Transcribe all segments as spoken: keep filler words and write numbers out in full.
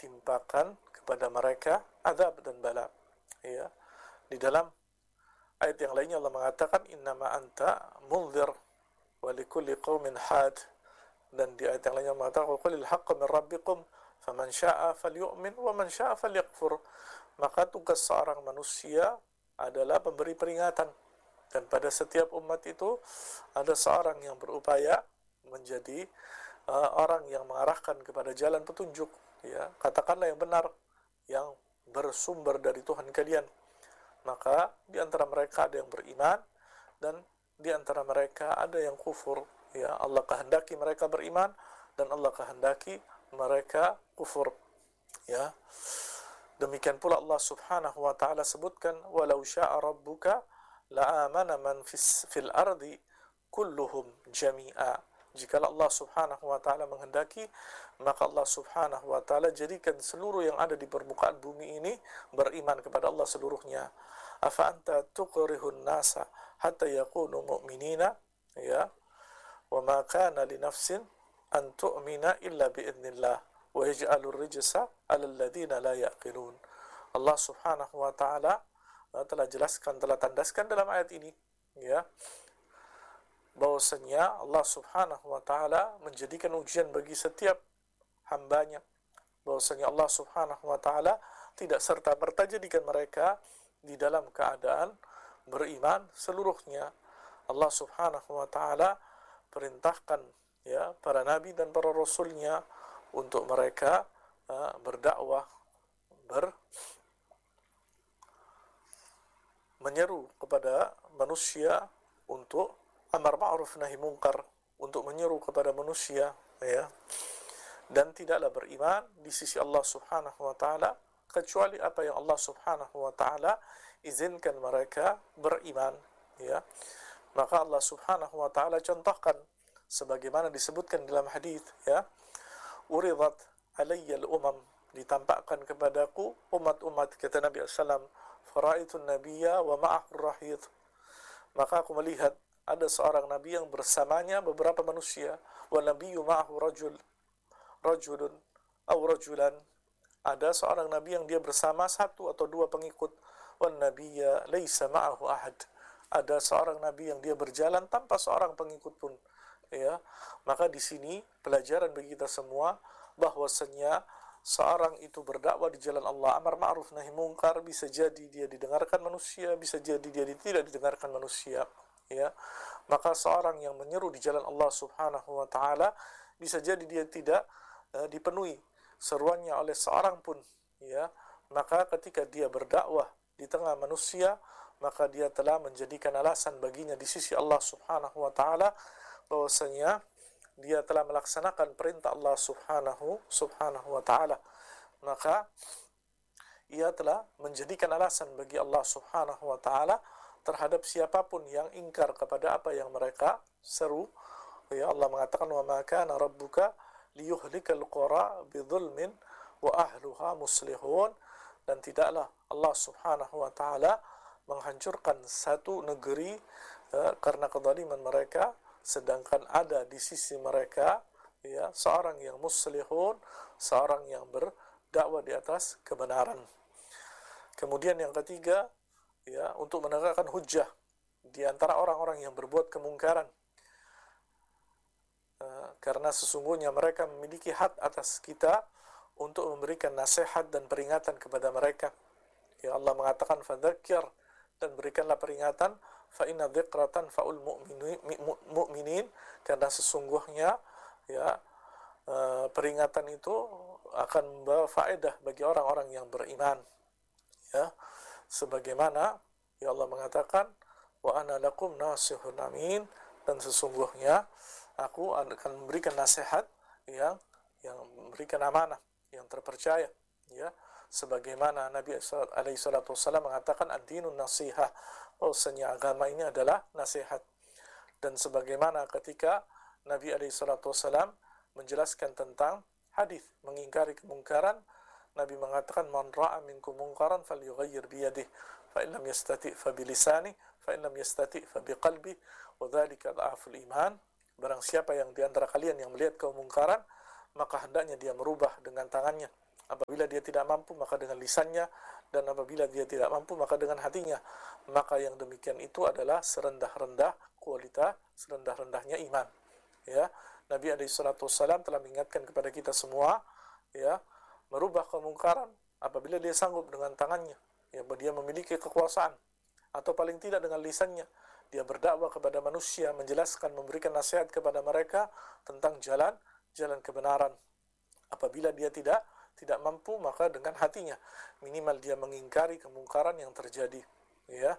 timpakan kepada mereka azab dan bala. Ya. Di dalam ayat yang lainnya Allah mengatakan innama anta munzir wa likulli qaumin had, dan di ayat yang lainnya mengatakan qulil haqqu min rabbikum faman syaa'a falyu'min wa man syaa'a falyakfur. Maka tugas seorang manusia adalah memberi peringatan, dan pada setiap umat itu ada seorang yang berupaya menjadi uh, orang yang mengarahkan kepada jalan petunjuk, ya, katakanlah yang benar yang bersumber dari Tuhan kalian. Maka di antara mereka ada yang beriman dan di antara mereka ada yang kufur, ya. Allah kehendaki mereka beriman dan Allah kehendaki mereka kufur, ya. Demikian pula Allah Subhanahu wa taala sebutkan walau syaa rabbuka la'amana man fis fil ardi kulluhum jami'a. Jika Allah Subhanahu wa taala menghendaki, maka Allah Subhanahu wa taala jadikan seluruh yang ada di permukaan bumi ini beriman kepada Allah seluruhnya. Afa anta tuqrihun nasa hatta yakunu mu'minina, ya. Wa ma kana li nafsin an tu'mina illa bi idznillah wa yaj'alur rijsa 'alal ladzina la yaqilun. Allah Subhanahu wa taala telah jelaskan, telah tandaskan dalam ayat ini, ya, bahwasanya Allah Subhanahu wa taala menjadikan ujian bagi setiap hambanya, bahwasanya Allah Subhanahu wa taala tidak serta-merta jadikan mereka di dalam keadaan beriman seluruhnya. Allah Subhanahu wa taala perintahkan, ya, para nabi dan para rasulnya untuk mereka uh, berdakwah, ber menyeru kepada manusia untuk amar ma'ruf nahi munkar, untuk menyeru kepada manusia, ya, dan tidaklah beriman di sisi Allah Subhanahu wa taala kecuali apa yang Allah Subhanahu wa taala izinkan mereka beriman, ya. Maka Allah Subhanahu wa taala contohkan sebagaimana disebutkan dalam hadis, ya, uridat alayya al-umam, ditampakkan kepadaku umat-umat, kata Nabi sallallahu alaihi wasallam, faraitun nabiyya wa ma'ahu rahid, maka aku melihat ada seorang nabi yang bersamanya beberapa manusia, wa nabiyyu ma'ahu rajul rajulun aw rajulan, ada seorang nabi yang dia bersama satu atau dua pengikut, wan nabiyya laisa ma'ahu ahad, ada seorang nabi yang dia berjalan tanpa seorang pengikut pun, ya. Maka di sini pelajaran bagi kita semua bahwasanya seorang itu berdakwah di jalan Allah, amar ma'ruf nahi munkar, bisa jadi dia didengarkan manusia, bisa jadi dia tidak didengarkan manusia, ya. Maka seorang yang menyeru di jalan Allah Subhanahu wa taala bisa jadi dia tidak uh, dipenuhi seruannya oleh seorang pun, ya. Maka ketika dia berdakwah di tengah manusia, maka dia telah menjadikan alasan baginya di sisi Allah Subhanahu wa taala bahwasanya dia telah melaksanakan perintah Allah Subhanahu Subhanahu wa taala. Maka ia telah menjadikan alasan bagi Allah Subhanahu wa taala terhadap siapapun yang ingkar kepada apa yang mereka seru. Ya, Allah mengatakan wa ma kana rabbuka liyuhlikal qura bidzulmin wa ahluha muslihun, dan tidaklah Allah Subhanahu wa taala menghancurkan satu negeri eh, karena kezaliman mereka, sedangkan ada di sisi mereka, ya, seorang yang muslihun, seorang yang berdakwah di atas kebenaran. Kemudian yang ketiga, ya, untuk menegakkan hujjah di antara orang-orang yang berbuat kemungkaran, uh, karena sesungguhnya mereka memiliki hak atas kita untuk memberikan nasihat dan peringatan kepada mereka. Ya, Allah mengatakan fadzakir, dan berikanlah peringatan, fa inna dzikratan faul mu'minin, karena sesungguhnya, ya, uh, peringatan itu akan membawa faedah bagi orang-orang yang beriman, ya. Sebagaimana, ya, Allah mengatakan wa ana lakum nasihun amin, dan sesungguhnya aku akan memberikan nasihat yang yang memberikan amanah, yang terpercaya, ya. Sebagaimana Nabi alaihi salatu wasallam mengatakan ad-dinun nasihah, bahwasanya agama ini adalah nasihat. Dan sebagaimana ketika Nabi alaihi salatu wasallam menjelaskan tentang hadis mengingkari kemungkaran, Nabi mengatakan man ra'a minkum munkaran falyughayyir bi yadihi fa in lam yastati' fa bi lisanihi fa in lam yastati' fa bi qalbihi wa dzalika dha'ful iman. Barang siapa yang di antara kalian yang melihat kemungkaran, maka hendaknya dia merubah dengan tangannya. Apabila dia tidak mampu, maka dengan lisannya, dan apabila dia tidak mampu, maka dengan hatinya. Maka yang demikian itu adalah serendah-rendah kualitas, serendah-rendahnya iman. Ya, Nabi alaihi salatu wassalam telah mengingatkan kepada kita semua, ya, merubah kemungkaran apabila dia sanggup dengan tangannya, ya, dia memiliki kekuasaan, atau paling tidak dengan lisannya, dia berdakwah kepada manusia, menjelaskan, memberikan nasihat kepada mereka tentang jalan jalan kebenaran. Apabila dia tidak tidak mampu, maka dengan hatinya, minimal dia mengingkari kemungkaran yang terjadi, ya.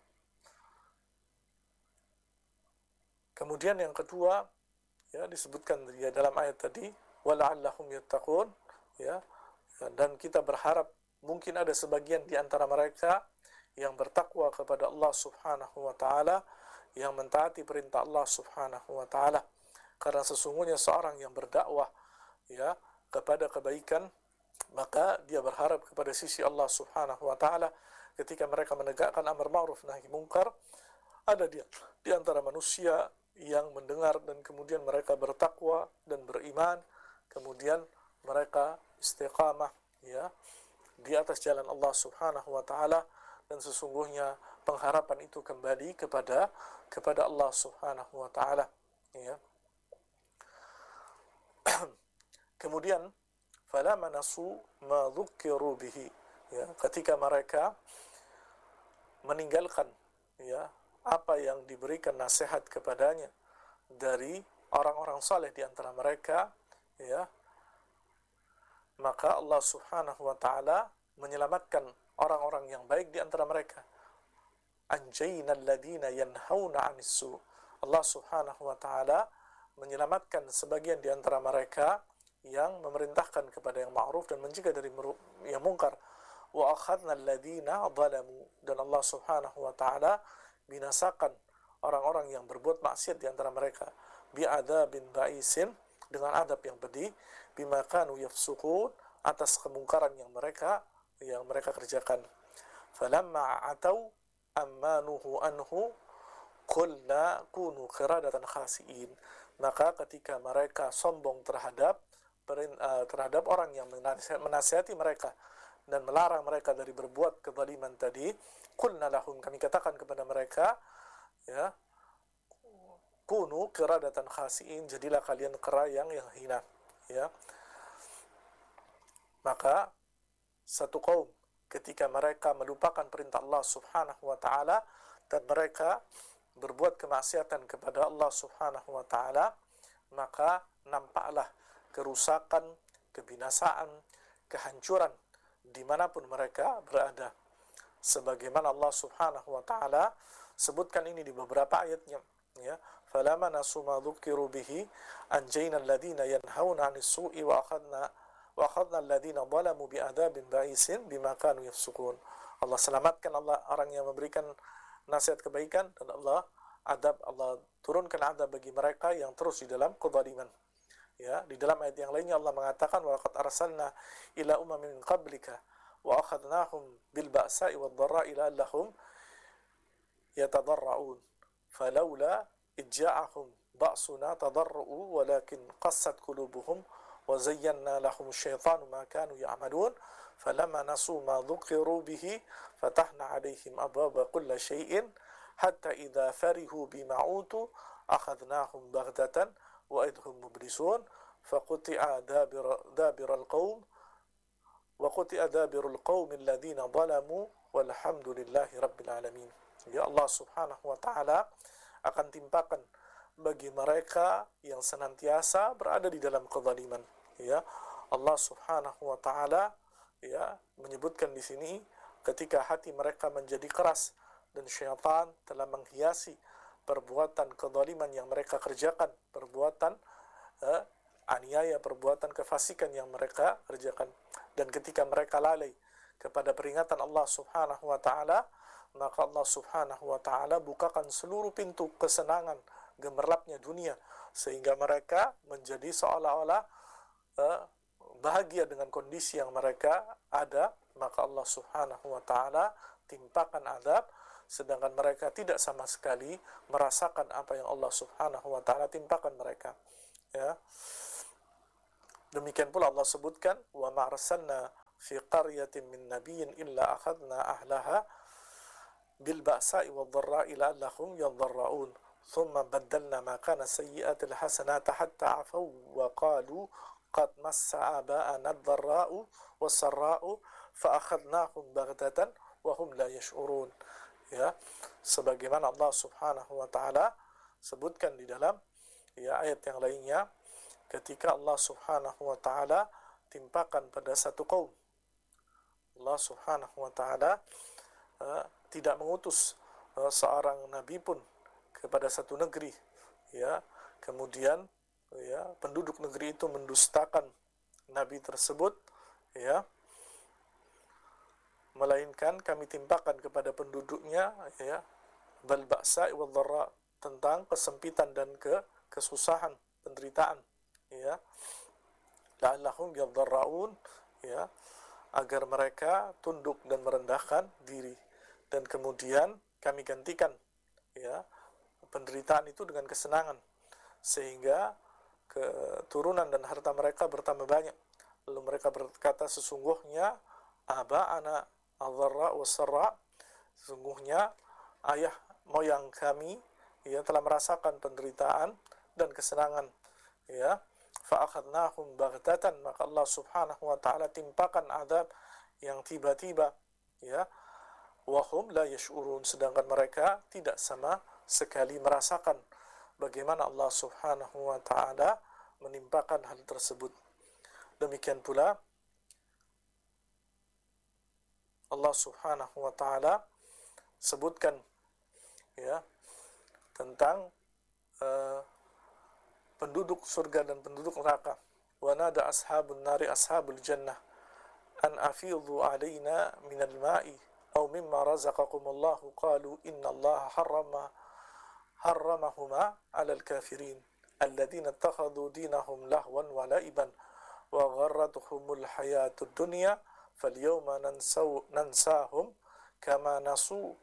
Kemudian yang kedua, ya, disebutkan ya dalam ayat tadi, wala'allahum yattaqun, ya, dan kita berharap mungkin ada sebagian di antara mereka yang bertakwa kepada Allah Subhanahu wa taala, yang mentaati perintah Allah Subhanahu wa taala. Karena sesungguhnya seorang yang berdakwah, ya, kepada kebaikan, maka dia berharap kepada sisi Allah Subhanahu wa taala ketika mereka menegakkan amar ma'ruf nahi mungkar. Ada di, di antara manusia yang mendengar dan kemudian mereka bertakwa dan beriman, kemudian mereka istiqamah, ya, di atas jalan Allah Subhanahu wa taala, dan sesungguhnya pengharapan itu kembali kepada kepada Allah Subhanahu wa taala, ya. Kemudian fala manasu ma dzukkiru bihi, ya, ketika mereka meninggalkan, ya, apa yang diberikan nasihat kepadanya dari orang-orang saleh di antara mereka, ya, maka Allah Subhanahu wa taala menyelamatkan orang-orang yang baik di antara mereka. Anjaynal ladina yanhauna 'anis su. Allah Subhanahu wa taala menyelamatkan sebagian di antara mereka yang memerintahkan kepada yang ma'ruf dan mencegah dari yang mungkar. Wa akhadna alladhina zalamu, dan Allah Subhanahu wa taala binasakan orang-orang yang berbuat maksiat di antara mereka, bi'adzabin ba'isin, dengan adab yang pedih, bima kanu yafsukun, atas kemungkaran yang mereka yang mereka kerjakan. Falamma atau ammanuhu anhu qulna kunu qiradatan khasiin, maka ketika mereka sombong terhadap terhadap orang yang menasihati mereka dan melarang mereka dari berbuat kezaliman tadi, qulna lahum, kami katakan kepada mereka, ya, kunu qiradatan khasiin, jadilah kalian kera yang yang hina, ya. Maka satu kaum ketika mereka melupakan perintah Allah Subhanahu wa taala dan mereka berbuat kemaksiatan kepada Allah Subhanahu wa taala, maka nampaklah kerusakan, kebinasaan, kehancuran dimanapun mereka berada. Sebagaimana Allah Subhanahu wa taala sebutkan ini di beberapa ayatnya, ya, falamma nasu ma dzukiru bihi anjayna alladhina yanhauna 'anis su'i wa akhadna wa akhadna alladhina zalamu bi'adzabin ba'isin bima kanu yafsukun. Allah selamatkan Allah orang yang memberikan nasihat kebaikan, dan Allah adab Allah turunkan adab bagi mereka yang terus di dalam kezaliman. Ya, di dalam ayat yang lainnya Allah mengatakan, wa laqad arsalna ila umamin min qablika wa akhadnahum bil ba'sa'i wad dharra'i la'allahum yatadarra'un falawla idja'ahum ba'suna tadarra'u walakin qassat qulubuhum wa zayyana lahum asyaitanu ma kanu ya'malun falamma nasu ma dhukiru bihi fatahna 'alaihim abwaba kulli syai'in hatta idza farihu bima utu akhadnahum baghtatan wa idhum mublisun faquti'a dabir dabirul qaum wa quti'a dabirul qaumil ladzina zalamu walhamdulillahi rabbil alamin. Ya, Allah Subhanahu wa taala akan timpakan bagi mereka yang senantiasa berada di dalam kezaliman, ya. Allah Subhanahu wa taala, ya, menyebutkan di sini ketika hati mereka menjadi keras dan syaitan telah menghiasi perbuatan kezaliman yang mereka kerjakan, perbuatan eh, aniaya, perbuatan kefasikan yang mereka kerjakan, dan ketika mereka lalai kepada peringatan Allah Subhanahu wa taala, maka Allah Subhanahu wa taala bukakan seluruh pintu kesenangan, gemerlapnya dunia, sehingga mereka menjadi seolah-olah uh, bahagia dengan kondisi yang mereka ada. Maka Allah Subhanahu wa taala timpakan azab, sedangkan mereka tidak sama sekali merasakan apa yang Allah Subhanahu wa taala timpakan mereka, ya. Demikian pula Allah sebutkan, wa ma arsalna fi qaryatin min nabiyyin illa akhadna ahlaha bil ba'sa'i wad dharra'i la'allahum yadharra'un thumma baddalna ma kana sayyi'atil hasanata hatta 'afaw wa qalu qad massa aba'ana ad-dharra'u was-sarra'u fa akhadnahum baghtatan wa hum la yash'urun. Ya, sebagaimana Allah Subhanahu wa taala sebutkan di dalam ya ayat yang lainnya, ketika Allah Subhanahu wa taala timpakan pada satu kaum, Allah Subhanahu wa taala uh, tidak mengutus uh, seorang nabi pun kepada satu negeri, ya, kemudian ya penduduk negeri itu mendustakan nabi tersebut, ya, melainkan kami timpakan kepada penduduknya ya bal ba'sa'i wad dharra, tentang kesempitan dan ke kesusahan, penderitaan, ya, la'allahum yadharraun, ya, agar mereka tunduk dan merendahkan diri, dan kemudian kami gantikan ya penderitaan itu dengan kesenangan, sehingga keturunan dan harta mereka bertambah banyak. Lalu mereka berkata, sesungguhnya aba'ana ad-dharra was-sarra, sesungguhnya ayah moyang kami ya telah merasakan penderitaan dan kesenangan, ya, fa akhadnahum baghtatan, maka Allah Subhanahu wa taala timpakan azab yang tiba-tiba, ya, wa hum la yash'urun, sedangkan mereka tidak sama sekali merasakan bagaimana Allah Subhanahu wa taala menimpakan hal tersebut. Demikian pula Allah Subhanahu wa taala sebutkan ya tentang uh, penduduk surga dan penduduk neraka. Wa nada ashabun nari ashabul jannah an afidhu alaina minal ma'i aw mimma razaqakumullahu qalu innallaha harrama harramahuma 'alal kafirin alladhina ittakhadhu dinahum lahwan wa la'iban wa gharratuhumul hayatud dunya falyawma nansaw nansahum kama nasu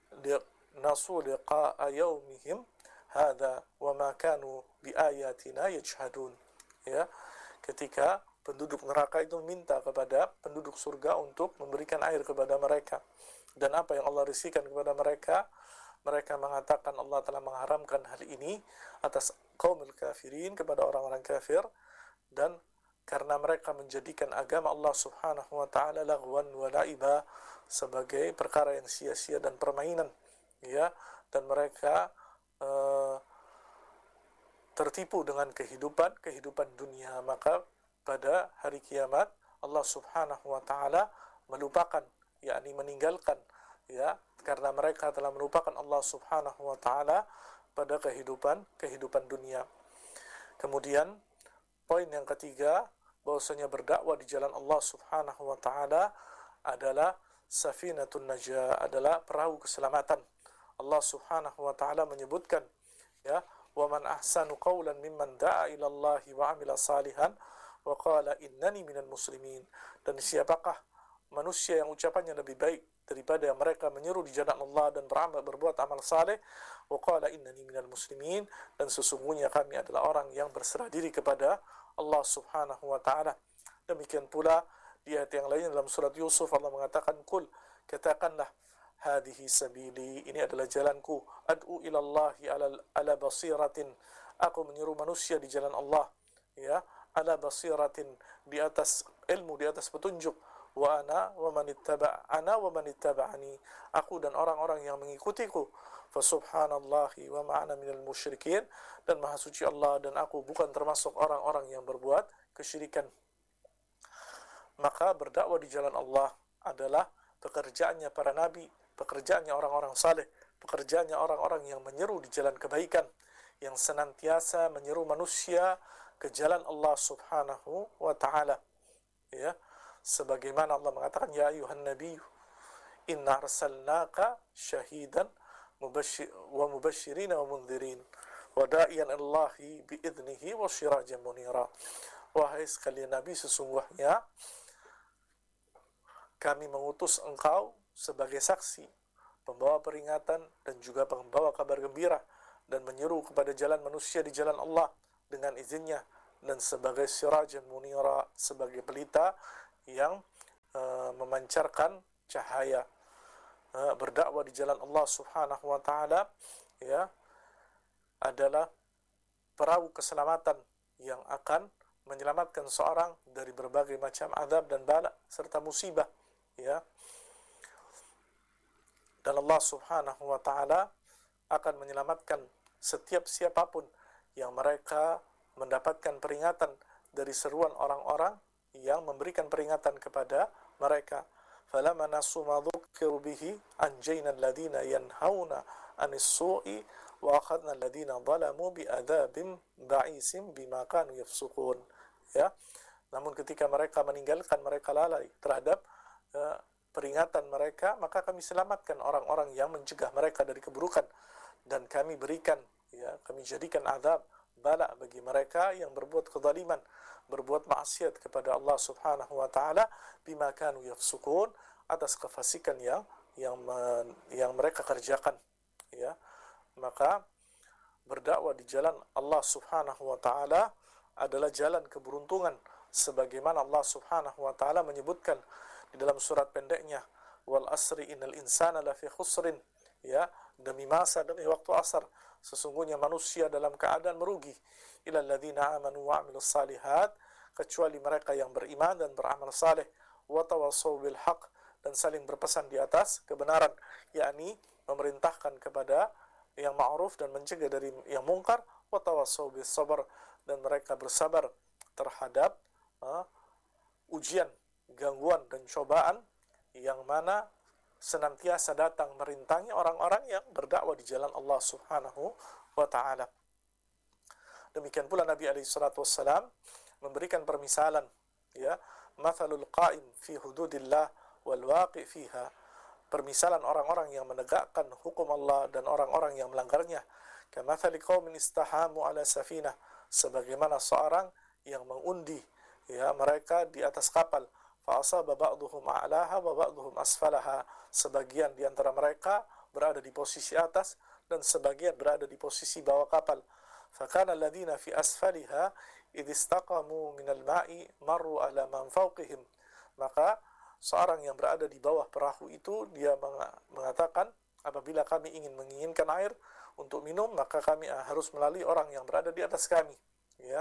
nasu liqa'a yawmihim hadza wa ma kanu biayatina yajhadun. Ya, ketika penduduk neraka itu minta kepada penduduk surga untuk memberikan air kepada mereka, dan apa yang Allah risikan kepada mereka, mereka mengatakan Allah telah mengharamkan hal ini atas kaumul kafirin, kepada orang-orang kafir, dan karena mereka menjadikan agama Allah Subhanahu wa taala lagwan wa la'iba, sebagai perkara yang sia-sia dan permainan, ya, dan mereka uh, tertipu dengan kehidupan kehidupan dunia, maka pada hari kiamat Allah Subhanahu wa taala melupakan, yakni meninggalkan, ya, karena mereka telah melupakan Allah Subhanahu wa taala pada kehidupan kehidupan dunia. Kemudian poin yang ketiga, bahwasanya berdakwah di jalan Allah Subhanahu wa taala adalah safinatun najah, adalah perahu keselamatan. Allah Subhanahu wa taala menyebutkan, ya, wa man ahsanu qawlan mimman da'a ila Allah wa 'amila salihan wa qala innani minal muslimin, dan siapakah manusia yang ucapannya lebih baik daripada mereka menyeru di jalan Allah dan beramal berbuat amal saleh, wa qala innani minal muslimin, dan sesungguhnya kami adalah orang yang berserah diri kepada Allah Subhanahu wa taala. Demikian pula di ayat yang lain dalam surat Yusuf Allah mengatakan, qul, katakanlah, hadhihi sabili, ini adalah jalanku, ad'u ila Allahi ala, ala basiratin, aku menyeru manusia di jalan Allah, ya, ala basiratin, di atas ilmu, di atas petunjuk, wa ana wa man ittaba ana wa man ittaba'ani, aku dan orang-orang yang mengikutiku, fa subhanallahi wa ma'ana minal musyrikin, dan maha suci Allah dan aku bukan termasuk orang-orang yang berbuat kesyirikan. Maka berdakwah di jalan Allah adalah pekerjaannya para nabi, pekerjaannya orang-orang saleh, pekerjaannya orang-orang yang menyeru di jalan kebaikan, yang senantiasa menyeru manusia ke jalan Allah Subhanahu wa taala, ya, sebagaimana Allah mengatakan, ya ayuhan nabiyyu inna arsalnaka syahidan mubashir wa mubashirin wa mundhirin wa da'iyan Allahi bi'idnihi wa sirajan munira. Wahai sekalian nabi, sesungguhnya kami mengutus engkau sebagai saksi, pembawa peringatan dan juga pembawa kabar gembira, dan menyeru kepada jalan manusia di jalan Allah dengan izinnya, dan sebagai sirajan munira, sebagai pelita yang uh, memancarkan cahaya. Uh, berdakwah di jalan Allah Subhanahu wa taala ya adalah perahu keselamatan yang akan menyelamatkan seorang dari berbagai macam azab dan bala serta musibah ya. Dan Allah Subhanahu wa taala akan menyelamatkan setiap siapapun yang mereka mendapatkan peringatan dari seruan orang-orang yang memberikan peringatan kepada mereka. Falamma nasu ma dzukiru bihi anjayna alladhina yanhauna 'anis su'i wa akhadna alladhina zalamu bi'adzabin ba'isin bima kanu yafsukun. Ya. Namun ketika mereka meninggalkan, mereka lalai terhadap uh, peringatan mereka, maka kami selamatkan orang-orang yang mencegah mereka dari keburukan, dan kami berikan ya kami jadikan azab bala bagi mereka yang berbuat kezaliman, berbuat maksiat kepada Allah Subhanahu wa taala bima kanu yafsukun, atas kefasikan yang yang yang mereka kerjakan ya. Maka berdakwah di jalan Allah Subhanahu wa taala adalah jalan keberuntungan, sebagaimana Allah Subhanahu wa taala menyebutkan di dalam surat pendeknya, wal asri innal insana lafi khusrin, ya, demi masa, demi waktu asar, sesungguhnya manusia dalam keadaan merugi, illa alladzina amanu wa amilus salihat, kecuali mereka yang beriman dan beramal saleh, wa tawassaw bil haq, dan saling berpesan di atas kebenaran, yakni memerintahkan kepada yang ma'ruf dan mencegah dari yang mungkar, wa tawassaw bis sabr, dan mereka bersabar terhadap uh, ujian, gangguan dan cobaan yang mana senantiasa datang merintangi orang-orang yang berdakwah di jalan Allah Subhanahu wa taala. Demikian pula Nabi alaihi salatu wassalam memberikan permisalan, ya, mathalul qa'im fi hududillah wal waqi fiha, permisalan orang-orang yang menegakkan hukum Allah dan orang-orang yang melanggarnya, kamathali qaumin istahamu ala safinah, sebagaimana seorang yang mengundi ya mereka di atas kapal, fa asaba ba'dhum a'laha wa ba'dhum asfalaha, sebagian di antara mereka berada di posisi atas dan sebagian berada di posisi bawah kapal. Fa kana alladziina fi asfaliha idh istaqamu minal ma'i marru ala man fawqihim, maka seorang yang berada di bawah perahu itu dia mengatakan, apabila kami ingin menginginkan air untuk minum, maka kami harus melalui orang yang berada di atas kami, ya.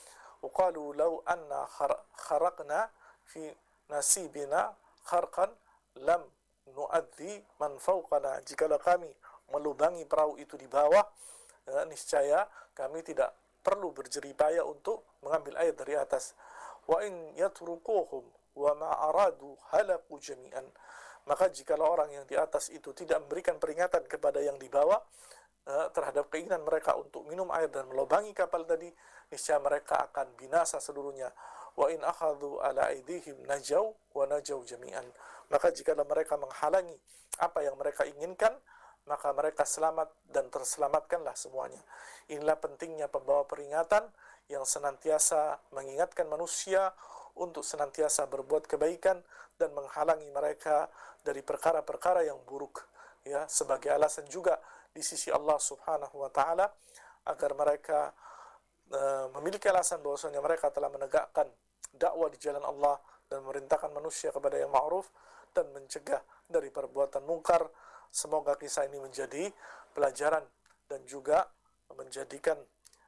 Uqalu law anna kharaqna fi nasibina kharqan lam nu'adzi man fawqana, jikalau kami melubangi perahu itu di bawah, ya, niscaya kami tidak perlu berjeripaya untuk mengambil air dari atas. Wa in yatrukuhum wa ma aradu halaku jami'an, maka jikalau orang yang di atas itu tidak memberikan peringatan kepada yang di bawah uh, terhadap keinginan mereka untuk minum air dan melubangi kapal tadi, niscaya mereka akan binasa seluruhnya. Wa in akhadhu ala aidihim najaw wa najaw jami'an, maka jikalau mereka menghalangi apa yang mereka inginkan, maka mereka selamat dan terselamatkanlah semuanya. Inilah pentingnya pembawa peringatan yang senantiasa mengingatkan manusia untuk senantiasa berbuat kebaikan dan menghalangi mereka dari perkara-perkara yang buruk, ya, sebagai alasan juga di sisi Allah Subhanahu wa taala agar mereka uh, memiliki alasan bahwasanya mereka telah menegakkan dakwah di jalan Allah dan memerintahkan manusia kepada yang ma'ruf dan mencegah dari perbuatan mungkar. Semoga kisah ini menjadi pelajaran dan juga menjadikan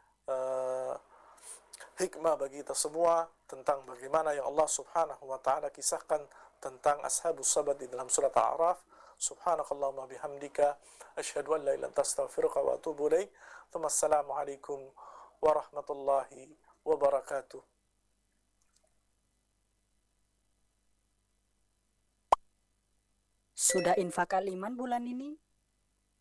uh, hikmah bagi kita semua tentang bagaimana yang Allah Subhanahu wa taala kisahkan tentang ashabus sabat di dalam surat Al-A'raf. Subhanakallahumma bihamdika asyhadu an la ilaha illa anta astaghfiruka wa atubu ilaik. Wassalamu alaikum warahmatullahi wabarakatuh. Sudah infak kaliman bulan ini?